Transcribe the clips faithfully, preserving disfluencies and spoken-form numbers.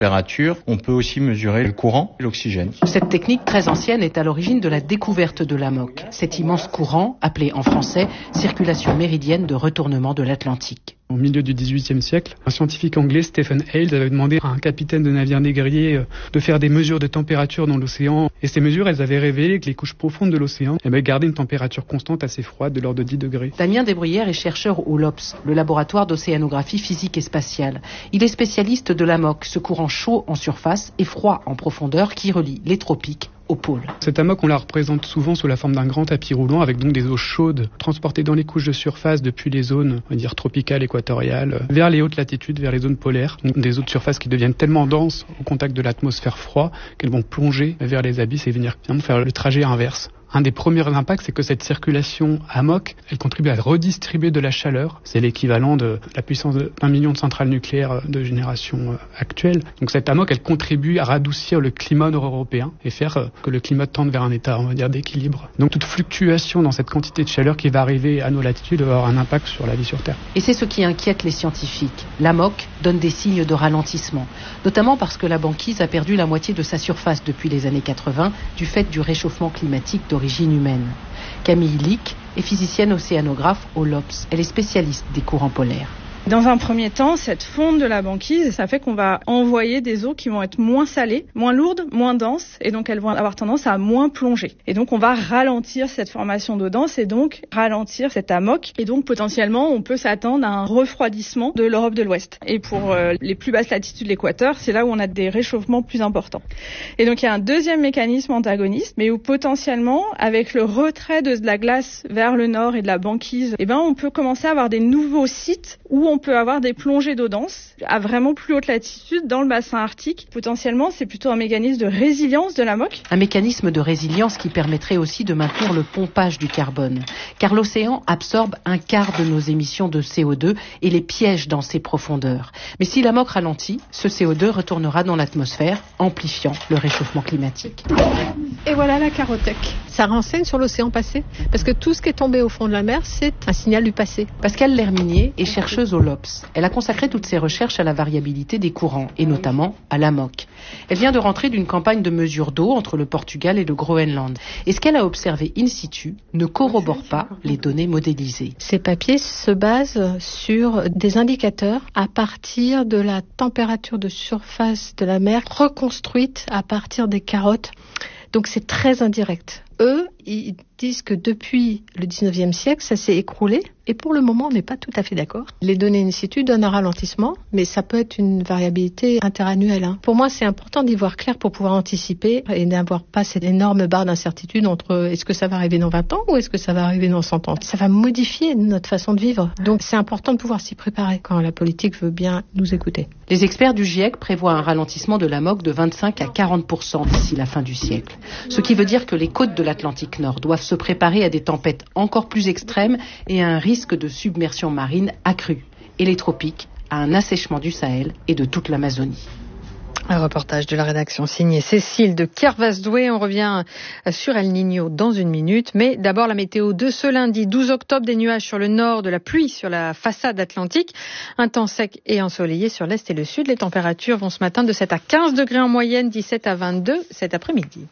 température. On peut aussi mesurer le courant et l'oxygène. Cette technique très ancienne est à l'origine de la découverte de l'amok, cet immense courant, appelé en français circulation méridienne de retournement de l'Atlantique. Au milieu du dix-huitième siècle, un scientifique anglais, Stephen Hales, avait demandé à un capitaine de navire négrier de faire des mesures de température dans l'océan. Et ces mesures, elles avaient révélé que les couches profondes de l'océan eh gardaient une température constante assez froide de l'ordre de dix degrés. Damien Desbruyères est chercheur au L O P S, le laboratoire d'océanographie physique et spatiale. Il est spécialiste de l'amok, ce courant chaud en surface et froid en profondeur qui relie les tropiques au pôle. Cette amok, on la représente souvent sous la forme d'un grand tapis roulant avec donc des eaux chaudes transportées dans les couches de surface depuis les zones, on va dire tropicales, équatoriales, vers les hautes latitudes, vers les zones polaires. Donc des eaux de surface qui deviennent tellement denses au contact de l'atmosphère froide qu'elles vont plonger vers les abysses et venir finalement faire le trajet inverse. Un des premiers impacts, c'est que cette circulation amok, elle contribue à redistribuer de la chaleur. C'est l'équivalent de la puissance d'un million de centrales nucléaires de génération actuelle. Donc cette amok, elle contribue à radoucir le climat nord-européen et faire que le climat tende vers un état, on va dire, d'équilibre. Donc toute fluctuation dans cette quantité de chaleur qui va arriver à nos latitudes va avoir un impact sur la vie sur Terre. Et c'est ce qui inquiète les scientifiques. L'amok donne des signes de ralentissement, notamment parce que la banquise a perdu la moitié de sa surface depuis les années quatre-vingts du fait du réchauffement climatique d'origine humaine. Camille Lick est physicienne océanographe au L O P S. Elle est spécialiste des courants polaires. Dans un premier temps, cette fonte de la banquise, ça fait qu'on va envoyer des eaux qui vont être moins salées, moins lourdes, moins denses, et donc elles vont avoir tendance à moins plonger. Et donc on va ralentir cette formation d'eau dense et donc ralentir cette amok. Et donc potentiellement, on peut s'attendre à un refroidissement de l'Europe de l'Ouest. Et pour euh, les plus basses latitudes de l'équateur, c'est là où on a des réchauffements plus importants. Et donc il y a un deuxième mécanisme antagoniste, mais où potentiellement, avec le retrait de la glace vers le nord et de la banquise, eh ben on peut commencer à avoir des nouveaux sites où on peut avoir des plongées d'eau dense à vraiment plus haute latitude dans le bassin arctique. Potentiellement, c'est plutôt un mécanisme de résilience de l'amok. Un mécanisme de résilience qui permettrait aussi de maintenir le pompage du carbone. Car l'océan absorbe un quart de nos émissions de C O deux et les piège dans ses profondeurs. Mais si l'amok ralentit, ce C O deux retournera dans l'atmosphère, amplifiant le réchauffement climatique. Et voilà la carottèque. Ça renseigne sur l'océan passé, parce que tout ce qui est tombé au fond de la mer, c'est un signal du passé. Pascale Lerminier est chercheuse au L O P S. Elle a consacré toutes ses recherches à la variabilité des courants, et notamment à l'amok. Elle vient de rentrer d'une campagne de mesure d'eau entre le Portugal et le Groenland. Et ce qu'elle a observé in situ ne corrobore pas les données modélisées. Ces papiers se basent sur des indicateurs à partir de la température de surface de la mer reconstruite à partir des carottes. Donc c'est très indirect. Eux, ils disent que depuis le dix-neuvième siècle, ça s'est écroulé. Et pour le moment, on n'est pas tout à fait d'accord. Les données in situ donnent un ralentissement, mais ça peut être une variabilité interannuelle. Hein. Pour moi, c'est important d'y voir clair pour pouvoir anticiper et n'avoir pas cette énorme barre d'incertitude entre est-ce que ça va arriver dans vingt ans ou est-ce que ça va arriver dans cent ans. Ça va modifier notre façon de vivre. Donc c'est important de pouvoir s'y préparer quand la politique veut bien nous écouter. Les experts du GIEC prévoient un ralentissement de l'amok de vingt-cinq à quarante pour cent d'ici la fin du siècle. Ce qui veut dire que les côtes de l'Atlantique Nord doivent se préparer à des tempêtes encore plus extrêmes et à un risque de submersion marine accru. Et les tropiques à un assèchement du Sahel et de toute l'Amazonie. Un reportage de la rédaction signé Cécile de Kervasdoué. On revient sur El Niño dans une minute. Mais d'abord la météo de ce lundi douze octobre. Des nuages sur le nord, de la pluie sur la façade atlantique. Un temps sec et ensoleillé sur l'est et le sud. Les températures vont ce matin de sept à quinze degrés en moyenne, dix-sept à vingt-deux cet après-midi.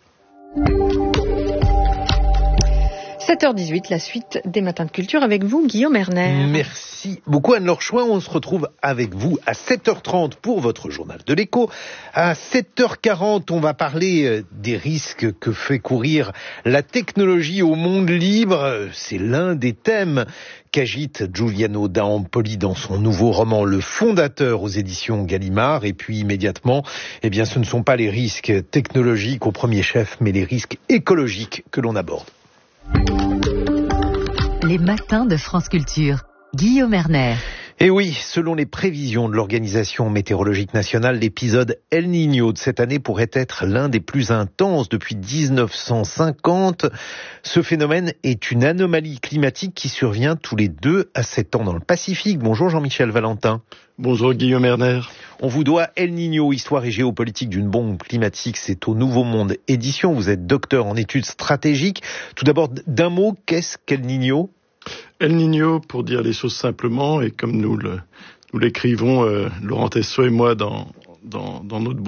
sept heures dix-huit, la suite des Matins de Culture avec vous, Guillaume Erner. Merci beaucoup Anne-Laure Chouin. On se retrouve avec vous à sept heures trente pour votre journal de l'écho. À sept heures quarante, on va parler des risques que fait courir la technologie au monde libre. C'est l'un des thèmes qu'agite Giuliano d'Ampoli dans son nouveau roman Le Fondateur aux éditions Gallimard. Et puis immédiatement, eh bien, ce ne sont pas les risques technologiques au premier chef, mais les risques écologiques que l'on aborde. Les matins de France Culture. Guillaume Erner. Et oui, selon les prévisions de l'Organisation météorologique nationale, l'épisode El Niño de cette année pourrait être l'un des plus intenses depuis dix-neuf cent cinquante. Ce phénomène est une anomalie climatique qui survient tous les deux à sept ans dans le Pacifique. Bonjour Jean-Michel Valentin. Bonjour Guillaume Erner. On vous doit El Niño, histoire et géopolitique d'une bombe climatique. C'est au Nouveau Monde édition. Vous êtes docteur en études stratégiques. Tout d'abord, d'un mot, qu'est-ce qu'El Niño ? El Niño, pour dire les choses simplement, et comme nous, le, nous l'écrivons, euh, Laurent Tessot et moi, dans, dans, dans notre